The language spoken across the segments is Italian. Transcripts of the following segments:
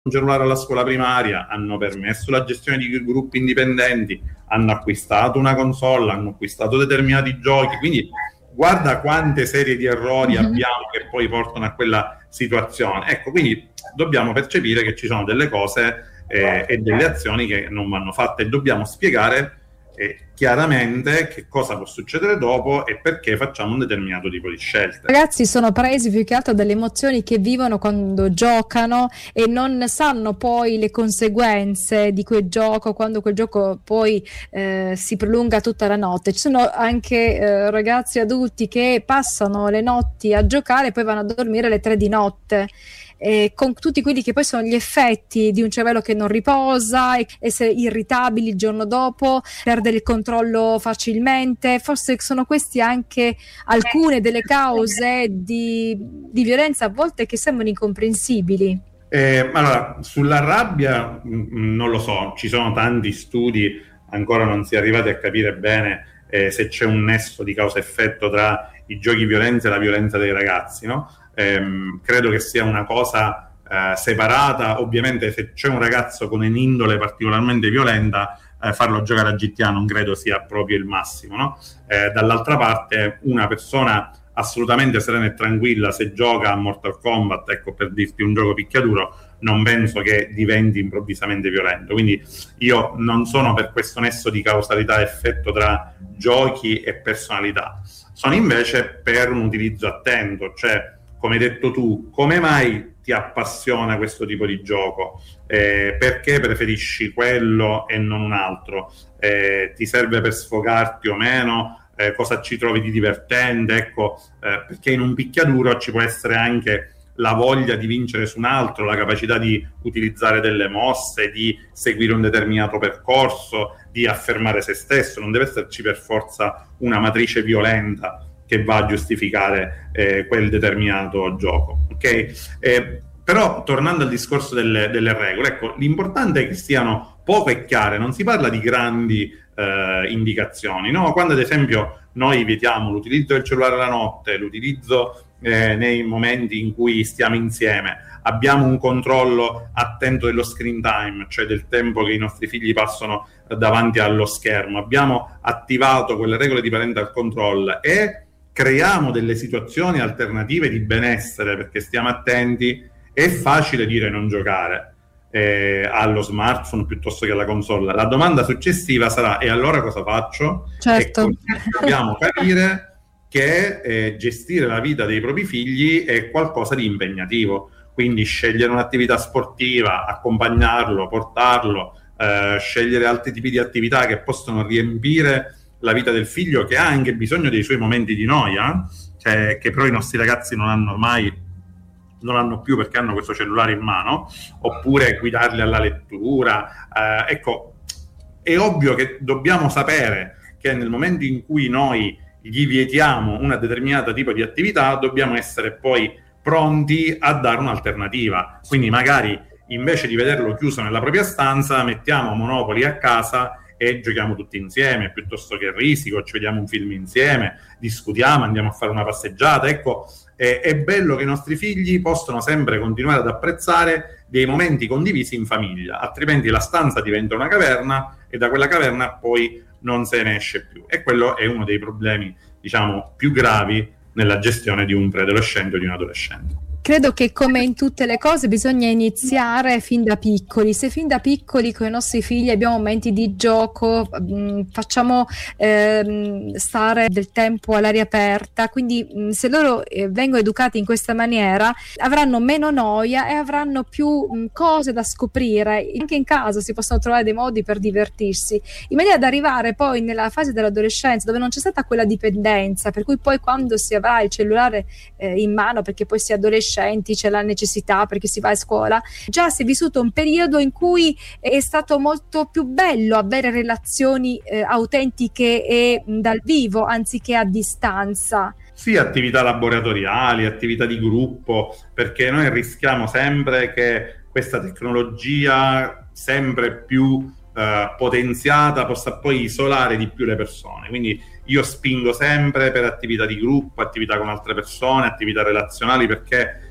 cellulare alla scuola primaria, hanno permesso la gestione di gruppi indipendenti, hanno acquistato una console, hanno acquistato determinati giochi, quindi guarda quante serie di errori abbiamo che poi portano a quella situazione. Ecco, quindi dobbiamo percepire che ci sono delle cose e delle azioni che non vanno fatte e dobbiamo spiegare chiaramente che cosa può succedere dopo e perché facciamo un determinato tipo di scelte. I ragazzi sono presi più che altro dalle emozioni che vivono quando giocano e non sanno poi le conseguenze di quel gioco, quando quel gioco poi si prolunga tutta la notte. Ci sono anche ragazzi adulti che passano le notti a giocare e poi vanno a dormire alle 3 di notte. Con tutti quelli che poi sono gli effetti di un cervello che non riposa, essere irritabili il giorno dopo, perdere il controllo facilmente. Forse sono questi anche alcune delle cause di violenza a volte che sembrano incomprensibili. Allora, sulla rabbia non lo so, ci sono tanti studi, ancora non si è arrivati a capire bene se c'è un nesso di causa-effetto tra i giochi violenza e la violenza dei ragazzi, no? Credo che sia una cosa separata. Ovviamente se c'è un ragazzo con un'indole particolarmente violenta, farlo giocare a GTA non credo sia proprio il massimo, no? Dall'altra parte una persona assolutamente serena e tranquilla, se gioca a Mortal Kombat, ecco, per dirti un gioco picchiaduro, non penso che diventi improvvisamente violento. Quindi io non sono per questo nesso di causalità-effetto tra giochi e personalità, sono invece per un utilizzo attento, cioè come hai detto tu, come mai ti appassiona questo tipo di gioco? Perché preferisci quello e non un altro? Ti serve per sfogarti o meno? Cosa ci trovi di divertente? Ecco, perché in un picchiaduro ci può essere anche la voglia di vincere su un altro, la capacità di utilizzare delle mosse, di seguire un determinato percorso, di affermare se stesso. Non deve esserci per forza una matrice violenta che va a giustificare quel determinato gioco, ok? Però tornando al discorso delle regole, ecco, l'importante è che siano poco e chiare, non si parla di grandi indicazioni, no? Quando ad esempio noi vietiamo l'utilizzo del cellulare la notte, l'utilizzo nei momenti in cui stiamo insieme, abbiamo un controllo attento dello screen time, cioè del tempo che i nostri figli passano davanti allo schermo, abbiamo attivato quelle regole di parental control e creiamo delle situazioni alternative di benessere perché stiamo attenti, è facile dire non giocare allo smartphone piuttosto che alla console. La domanda successiva sarà: e allora cosa faccio? Certo. E dobbiamo capire che gestire la vita dei propri figli è qualcosa di impegnativo, quindi scegliere un'attività sportiva, accompagnarlo, portarlo, scegliere altri tipi di attività che possono riempire la vita del figlio, che ha anche bisogno dei suoi momenti di noia, cioè, che però i nostri ragazzi non hanno più perché hanno questo cellulare in mano, oppure guidarli alla lettura. Ecco, è ovvio che dobbiamo sapere che nel momento in cui noi gli vietiamo una determinata tipo di attività, dobbiamo essere poi pronti a dare un'alternativa. Quindi magari invece di vederlo chiuso nella propria stanza, mettiamo Monopoli a casa e giochiamo tutti insieme, piuttosto che Risico, ci vediamo un film insieme, discutiamo, andiamo a fare una passeggiata. Ecco, è bello che i nostri figli possano sempre continuare ad apprezzare dei momenti condivisi in famiglia, altrimenti la stanza diventa una caverna e da quella caverna poi non se ne esce più. E quello è uno dei problemi, diciamo, più gravi nella gestione di un preadolescente o di un adolescente. Credo che come in tutte le cose bisogna iniziare fin da piccoli. Se fin da piccoli con i nostri figli abbiamo momenti di gioco, facciamo stare del tempo all'aria aperta, quindi se loro vengono educati in questa maniera avranno meno noia e avranno più cose da scoprire. Anche in casa si possono trovare dei modi per divertirsi, in maniera da arrivare poi nella fase dell'adolescenza dove non c'è stata quella dipendenza, per cui poi quando si avrà il cellulare in mano, perché poi si è adolescenti, c'è la necessità perché si va a scuola, già si è vissuto un periodo in cui è stato molto più bello avere relazioni autentiche e dal vivo anziché a distanza. Sì, attività laboratoriali, attività di gruppo, perché noi rischiamo sempre che questa tecnologia sempre più potenziata possa poi isolare di più le persone. Quindi io spingo sempre per attività di gruppo, attività con altre persone, attività relazionali, perché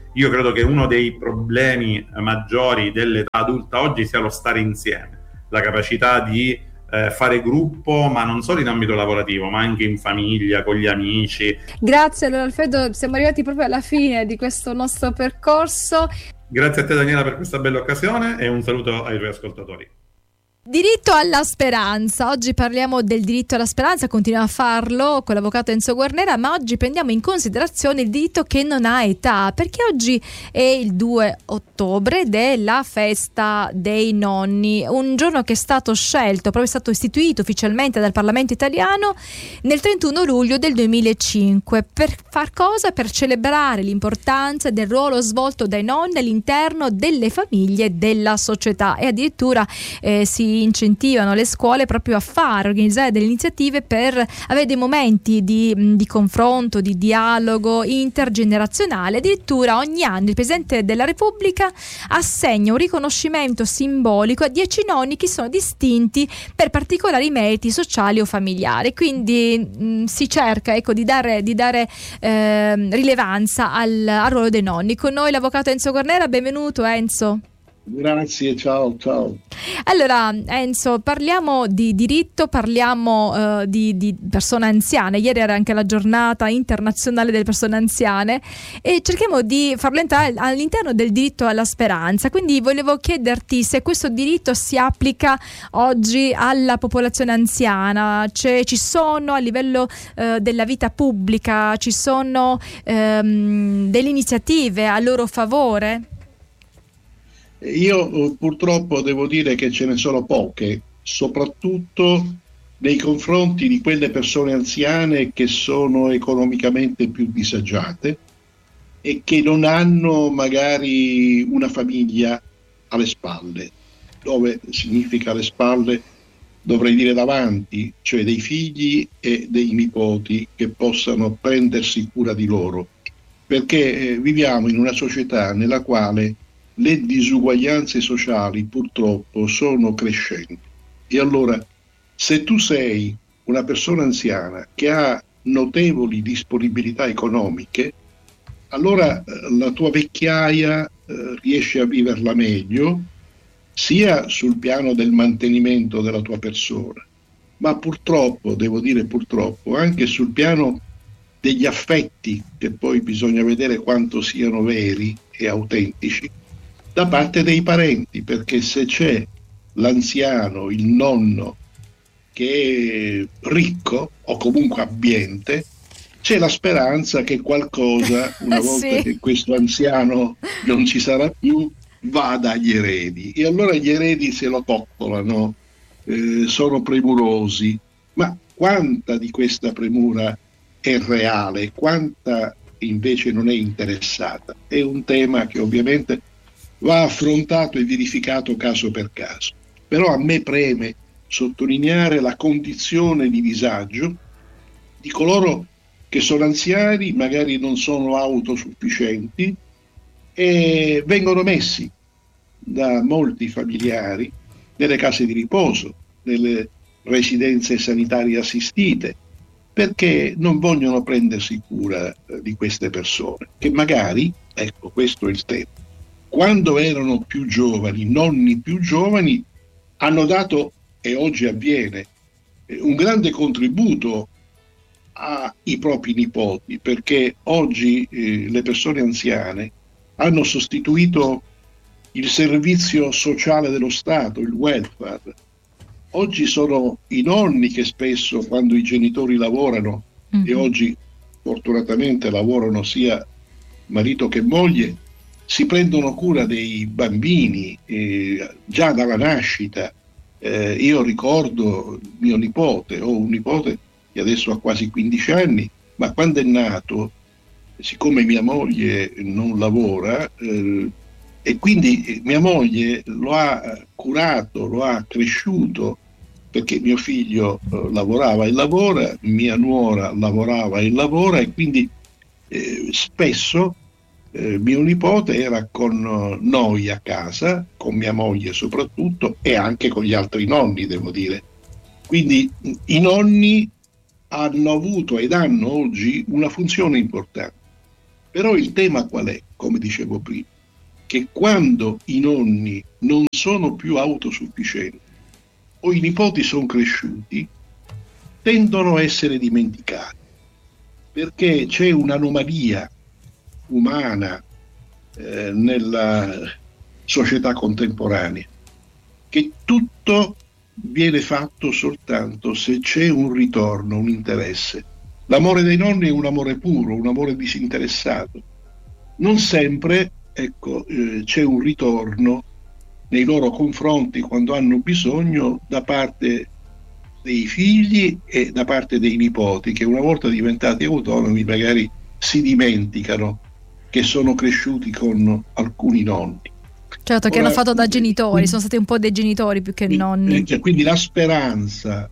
Io credo che uno dei problemi maggiori dell'età adulta oggi sia lo stare insieme, la capacità di fare gruppo, ma non solo in ambito lavorativo, ma anche in famiglia, con gli amici. Grazie, allora Alfredo, siamo arrivati proprio alla fine di questo nostro percorso. Grazie a te Daniela per questa bella occasione e un saluto ai tuoi ascoltatori. Diritto alla speranza. Oggi parliamo del diritto alla speranza, continuiamo a farlo con l'avvocato Enzo Guarnera, ma oggi prendiamo in considerazione il diritto che non ha età, perché oggi è il 2 ottobre ed è la festa dei nonni, un giorno che è stato scelto, proprio è stato istituito ufficialmente dal Parlamento italiano nel 31 luglio del 2005. Per far cosa? Per celebrare l'importanza del ruolo svolto dai nonni all'interno delle famiglie e della società, e addirittura si incentivano le scuole proprio a organizzare delle iniziative per avere dei momenti di confronto, di dialogo intergenerazionale. Addirittura ogni anno il Presidente della Repubblica assegna un riconoscimento simbolico a 10 nonni che sono distinti per particolari meriti sociali o familiari. Quindi si cerca, ecco, di dare rilevanza al ruolo dei nonni. Con noi l'avvocato Enzo Guarnera. Benvenuto Enzo. Grazie, ciao. Allora Enzo, parliamo di diritto, parliamo di persone anziane. Ieri era anche la giornata internazionale delle persone anziane e cerchiamo di farlo entrare all'interno del diritto alla speranza. Quindi volevo chiederti se questo diritto si applica oggi alla popolazione anziana, ci sono a livello della vita pubblica, ci sono delle iniziative a loro favore? Io purtroppo devo dire che ce ne sono poche, soprattutto nei confronti di quelle persone anziane che sono economicamente più disagiate e che non hanno magari una famiglia alle spalle, dove significa alle spalle dovrei dire davanti, cioè dei figli e dei nipoti che possano prendersi cura di loro, perché viviamo in una società nella quale le disuguaglianze sociali purtroppo sono crescenti. E allora, se tu sei una persona anziana che ha notevoli disponibilità economiche, allora la tua vecchiaia riesce a viverla meglio, sia sul piano del mantenimento della tua persona, ma purtroppo, devo dire purtroppo, anche sul piano degli affetti, che poi bisogna vedere quanto siano veri e autentici, da parte dei parenti, perché se c'è l'anziano, il nonno, che è ricco o comunque abbiente, c'è la speranza che qualcosa, una volta che questo anziano non ci sarà più, vada agli eredi. E allora gli eredi se lo coccolano, sono premurosi. Ma quanta di questa premura è reale, quanta invece non è interessata? È un tema che ovviamente va affrontato e verificato caso per caso. Però a me preme sottolineare la condizione di disagio di coloro che sono anziani, magari non sono autosufficienti e vengono messi da molti familiari nelle case di riposo, nelle residenze sanitarie assistite, perché non vogliono prendersi cura di queste persone, che magari, ecco, questo è il tema, quando erano più giovani, nonni più giovani, hanno dato, e oggi avviene, un grande contributo ai propri nipoti, perché oggi le persone anziane hanno sostituito il servizio sociale dello Stato, il welfare. Oggi sono i nonni che spesso, quando i genitori lavorano, e oggi fortunatamente lavorano sia marito che moglie, si prendono cura dei bambini già dalla nascita. Io ricordo mio nipote, ho un nipote che adesso ha quasi 15 anni, ma quando è nato, siccome mia moglie non lavora, e quindi mia moglie lo ha curato, lo ha cresciuto, perché mio figlio lavorava e lavora, mia nuora lavorava e lavora, e quindi spesso mio nipote era con noi a casa, con mia moglie soprattutto, e anche con gli altri nonni, devo dire. Quindi i nonni hanno avuto ed hanno oggi una funzione importante. Però il tema qual è? Come dicevo prima, che quando i nonni non sono più autosufficienti o i nipoti sono cresciuti, tendono a essere dimenticati, perché c'è un'anomalia umana nella società contemporanea, che tutto viene fatto soltanto se c'è un ritorno, un interesse. L'amore dei nonni è un amore puro, un amore disinteressato. Non sempre, c'è un ritorno nei loro confronti quando hanno bisogno da parte dei figli e da parte dei nipoti, che una volta diventati autonomi magari si dimenticano che sono cresciuti con alcuni nonni. Certo, che hanno fatto da genitori, sono stati un po' dei genitori più che nonni. Quindi la speranza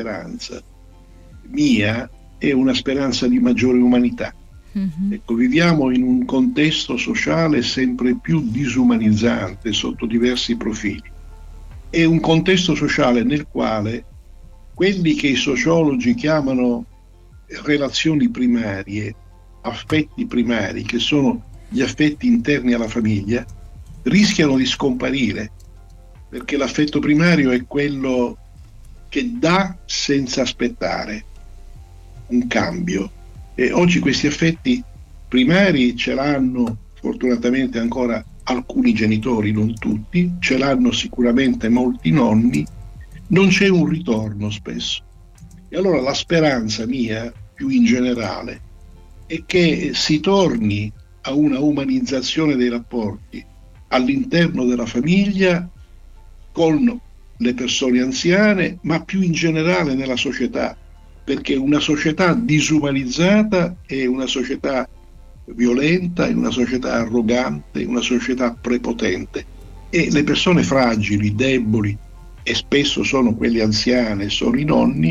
mia è una speranza di maggiore umanità. Ecco, viviamo in un contesto sociale sempre più disumanizzante sotto diversi profili. È un contesto sociale nel quale quelli che i sociologi chiamano relazioni primarie, affetti primari, che sono gli affetti interni alla famiglia, rischiano di scomparire, perché l'affetto primario è quello che dà senza aspettare un cambio. E oggi questi affetti primari ce l'hanno fortunatamente ancora alcuni genitori, non tutti, ce l'hanno sicuramente molti nonni, non c'è un ritorno spesso. E allora la speranza mia, più in generale, è che si torni a una umanizzazione dei rapporti all'interno della famiglia con le persone anziane, ma più in generale nella società, perché una società disumanizzata è una società violenta, è una società arrogante, è una società prepotente, e le persone fragili, deboli, e spesso sono quelle anziane, sono i nonni,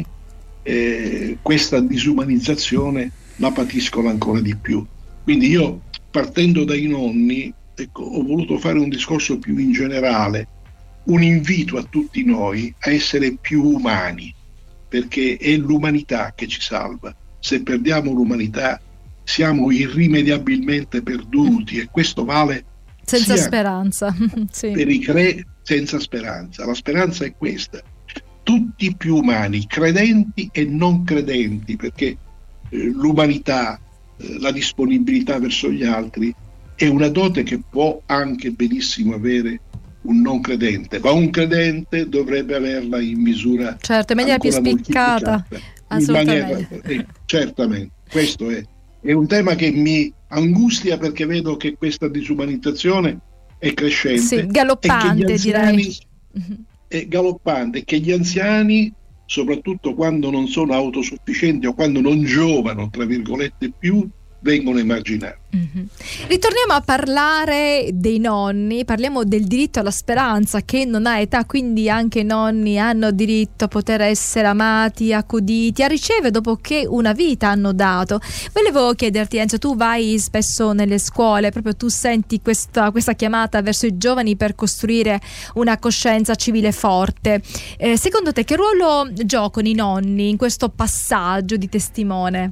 questa disumanizzazione la patiscono ancora di più. Quindi io, partendo dai nonni, ho voluto fare un discorso più in generale, un invito a tutti noi a essere più umani, perché è l'umanità che ci salva. Se perdiamo l'umanità siamo irrimediabilmente perduti, e questo vale senza speranza. Sì. Per senza speranza. La speranza è questa: tutti più umani, credenti e non credenti, perché l'umanità, la disponibilità verso gli altri è una dote che può anche benissimo avere un non credente, ma un credente dovrebbe averla in misura, certo, in maniera più spiccata, assolutamente. Certamente, questo è un tema che mi angustia, perché vedo che questa disumanizzazione è crescente, sì, galoppante, direi. È galoppante, che gli anziani, soprattutto quando non sono autosufficienti o quando non giovano, tra virgolette, più, vengono emarginati. Ritorniamo a parlare dei nonni, parliamo del diritto alla speranza, che non ha età, quindi anche i nonni hanno diritto a poter essere amati, accuditi, a ricevere dopo che una vita hanno dato. Volevo chiederti, Enzo, tu vai spesso nelle scuole, proprio tu senti questa chiamata verso i giovani per costruire una coscienza civile forte. Secondo te che ruolo giocano i nonni in questo passaggio di testimone?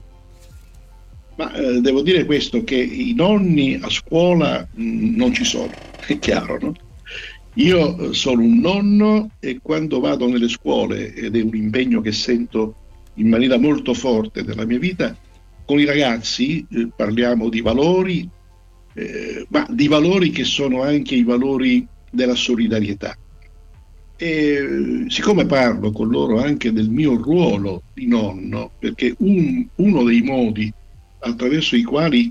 Ma devo dire questo, che i nonni a scuola non ci sono, è chiaro, no? Io sono un nonno, e quando vado nelle scuole, ed è un impegno che sento in maniera molto forte nella mia vita, con i ragazzi parliamo di valori, ma di valori che sono anche i valori della solidarietà. E siccome parlo con loro anche del mio ruolo di nonno, perché uno dei modi attraverso i quali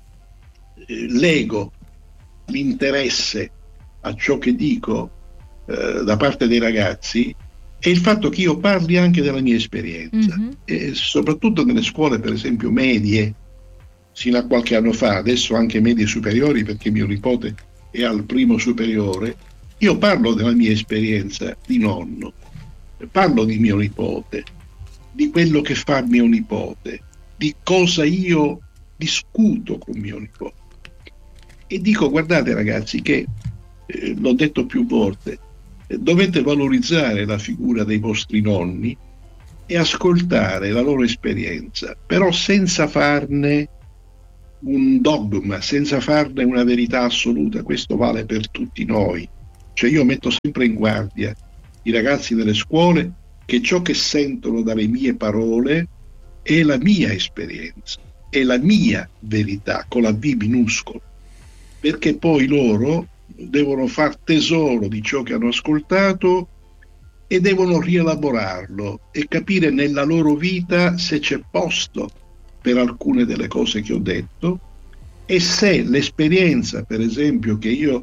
lego l'interesse a ciò che dico da parte dei ragazzi è il fatto che io parli anche della mia esperienza, e soprattutto nelle scuole, per esempio medie, sino a qualche anno fa, adesso anche medie superiori, perché mio nipote è al primo superiore. Io parlo della mia esperienza di nonno, parlo di mio nipote, di quello che fa mio nipote, di cosa io discuto con mio nipote, e dico: guardate ragazzi, che l'ho detto più volte, dovete valorizzare la figura dei vostri nonni e ascoltare la loro esperienza, però senza farne un dogma, senza farne una verità assoluta. Questo vale per tutti noi. Cioè io metto sempre in guardia i ragazzi delle scuole che ciò che sentono dalle mie parole è la mia esperienza, è la mia verità, con la V minuscola, perché poi loro devono far tesoro di ciò che hanno ascoltato e devono rielaborarlo e capire nella loro vita se c'è posto per alcune delle cose che ho detto e se l'esperienza, per esempio, che io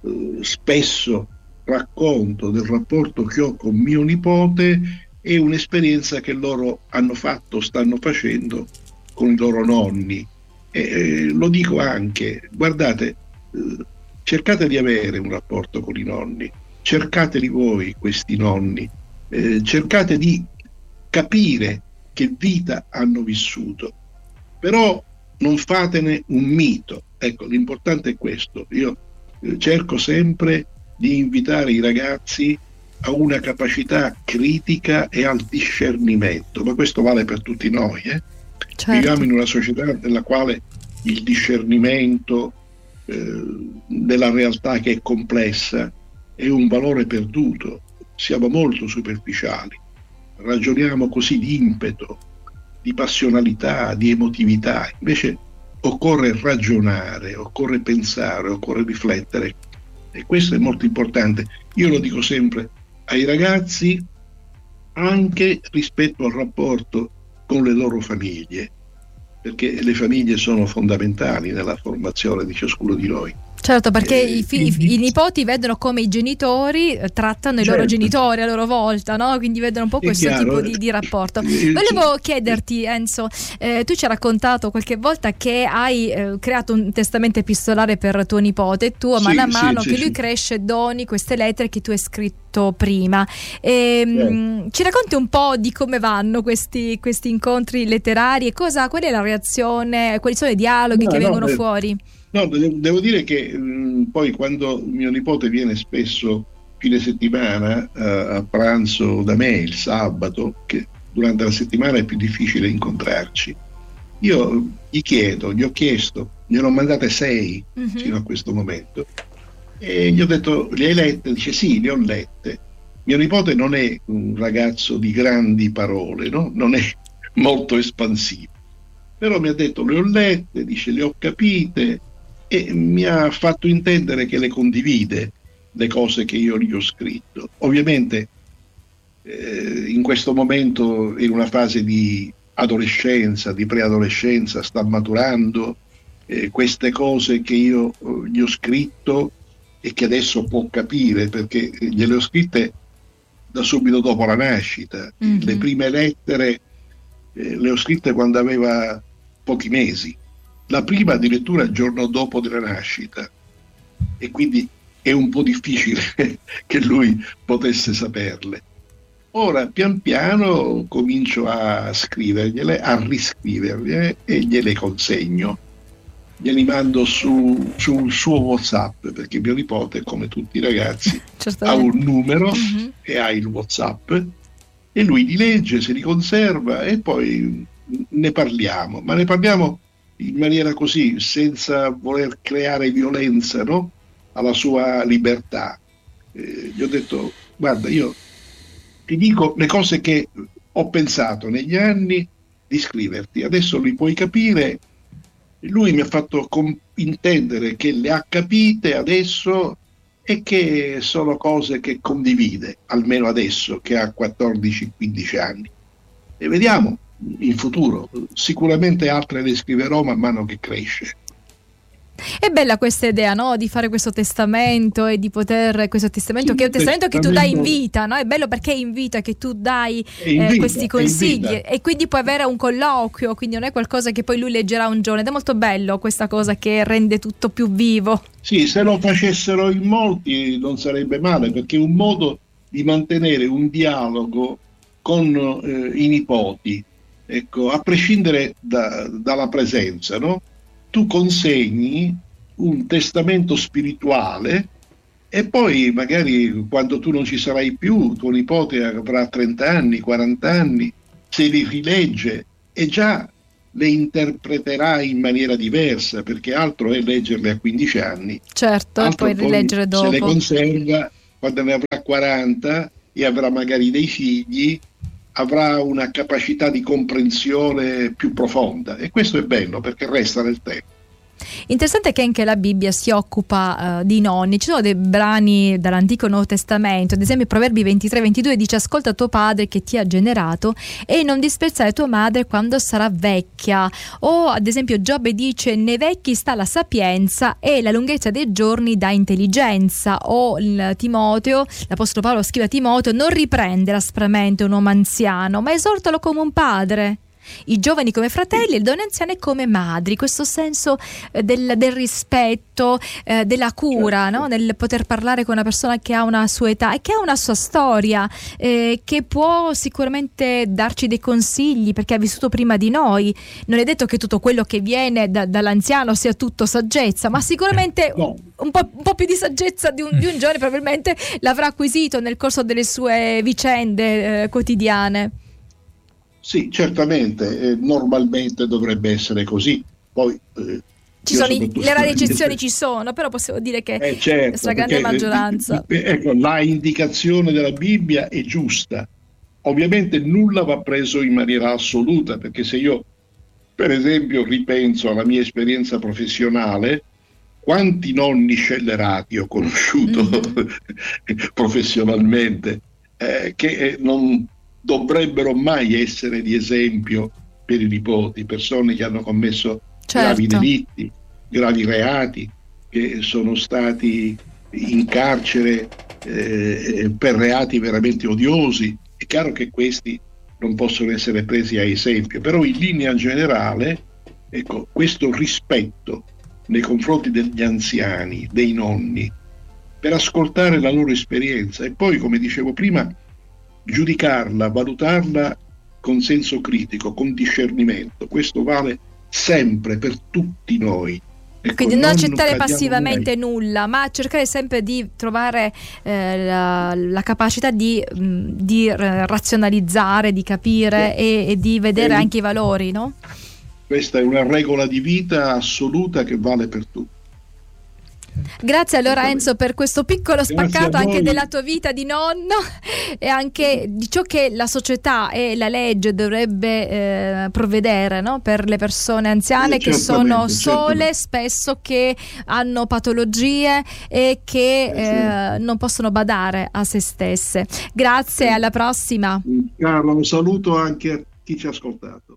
spesso racconto del rapporto che ho con mio nipote è un'esperienza che loro hanno fatto, stanno facendo con i loro nonni. Lo dico anche, guardate, cercate di avere un rapporto con i nonni, cercateli voi questi nonni, cercate di capire che vita hanno vissuto, però non fatene un mito. Ecco, l'importante è questo. Io cerco sempre di invitare i ragazzi a una capacità critica e al discernimento, ma questo vale per tutti noi. Certo. Viviamo in una società nella quale il discernimento della realtà, che è complessa, è un valore perduto. Siamo molto superficiali, ragioniamo così di impeto, di passionalità, di emotività. Invece occorre ragionare, occorre pensare, occorre riflettere, e questo è molto importante. Io lo dico sempre ai ragazzi, anche rispetto al rapporto con le loro famiglie, perché le famiglie sono fondamentali nella formazione di ciascuno di noi. Certo, perché i nipoti vedono come i genitori trattano i loro genitori a loro volta, no? Quindi vedono un po' questo tipo di rapporto. Volevo chiederti, Enzo, tu ci hai raccontato qualche volta che hai creato un testamento epistolare per tuo nipote, tu a mano che lui cresce doni queste lettere che tu hai scritto prima. Ci racconti un po' di come vanno questi incontri letterari e qual è la reazione, quali sono i dialoghi che vengono fuori? No, devo dire che poi quando mio nipote viene spesso fine settimana a pranzo da me il sabato, che durante la settimana è più difficile incontrarci, io gli ho chiesto, gliene ho mandate 6 fino a questo momento, e gli ho detto: le hai lette? Dice sì, le ho lette. Mio nipote non è un ragazzo di grandi parole, no? Non è molto espansivo, però mi ha detto: le ho lette, dice, le ho capite, e mi ha fatto intendere che le condivide, le cose che io gli ho scritto. Ovviamente in questo momento, in una fase di adolescenza, di preadolescenza, sta maturando queste cose che io gli ho scritto e che adesso può capire, perché gliele ho scritte da subito dopo la nascita. Le prime lettere le ho scritte quando aveva pochi mesi, la prima addirittura il giorno dopo della nascita, e quindi è un po' difficile che lui potesse saperle. Ora pian piano comincio a scrivergliele, a riscrivergliele, e gliele consegno, glieli mando sul suo WhatsApp, perché mio nipote, come tutti i ragazzi, ha un numero e ha il WhatsApp, e lui li legge, se li conserva e poi ne parliamo, ma ne parliamo in maniera così, senza voler creare violenza, no? Alla sua libertà. Gli ho detto: guarda, io ti dico le cose che ho pensato negli anni di scriverti, adesso li puoi capire. Lui mi ha fatto intendere che le ha capite adesso e che sono cose che condivide, almeno adesso che ha 14-15 anni. E vediamo in futuro, sicuramente altre le scriverò man mano che cresce. È bella questa idea, no? Di fare questo testamento e di poter, questo testamento, che è un testamento che tu dai in vita, no? È bello perché è in vita, che tu dai questi consigli e quindi puoi avere un colloquio, quindi non è qualcosa che poi lui leggerà un giorno, ed è molto bello questa cosa che rende tutto più vivo. Sì, se lo facessero in molti non sarebbe male, perché è un modo di mantenere un dialogo con i nipoti. Ecco, a prescindere dalla presenza, no? Tu consegni un testamento spirituale e poi magari quando tu non ci sarai più, tuo nipote avrà 30 anni, 40 anni, se li rilegge e già le interpreterà in maniera diversa, perché altro è leggerle a 15 anni, certo, e poi rileggere dopo. Se le conserva, quando ne avrà 40 e avrà magari dei figli, avrà una capacità di comprensione più profonda, e questo è bello perché resta nel tempo. Interessante che anche la Bibbia si occupa di nonni. Ci sono dei brani dall'Antico e Nuovo Testamento, ad esempio Proverbi 23-22 dice: ascolta tuo padre che ti ha generato e non disprezzare tua madre quando sarà vecchia. O ad esempio Giobbe dice: nei vecchi sta la sapienza e la lunghezza dei giorni dà intelligenza. O Timoteo, l'Apostolo Paolo scrive a Timoteo: non riprendere aspramente un uomo anziano, ma esortalo come un padre, i giovani come fratelli e le donne anziane come madri. Questo senso del rispetto, della cura, certo, no? Nel poter parlare con una persona che ha una sua età e che ha una sua storia, che può sicuramente darci dei consigli perché ha vissuto prima di noi. Non è detto che tutto quello che viene dall'anziano sia tutto saggezza, ma sicuramente un po' più di saggezza di un giovane probabilmente l'avrà acquisito nel corso delle sue vicende quotidiane. Sì, certamente, normalmente dovrebbe essere così. Poi ci sono le rare eccezioni, ci sono, però possiamo dire che certo, la stragrande maggioranza. Ecco, la indicazione della Bibbia è giusta. Ovviamente nulla va preso in maniera assoluta, perché se io, per esempio, ripenso alla mia esperienza professionale, quanti nonni scellerati ho conosciuto professionalmente, che non dovrebbero mai essere di esempio per i nipoti, persone che hanno commesso gravi delitti, gravi reati, che sono stati in carcere per reati veramente odiosi. È chiaro che questi non possono essere presi a esempio, però in linea generale, ecco, questo rispetto nei confronti degli anziani, dei nonni, per ascoltare la loro esperienza e poi, come dicevo prima, giudicarla, valutarla con senso critico, con discernimento. Questo vale sempre per tutti noi. Ecco, quindi non accettare passivamente nulla, ma cercare sempre di trovare la capacità di razionalizzare, di capire e di vedere anche i valori, no? Questa è una regola di vita assoluta che vale per tutti. Grazie allora Enzo per questo piccolo spaccato anche della tua vita di nonno e anche di ciò che la società e la legge dovrebbe provvedere, no? Per le persone anziane che sono sole, spesso che hanno patologie e che non possono badare a se stesse. Grazie, alla prossima. Carlo, un saluto anche a chi ci ha ascoltato.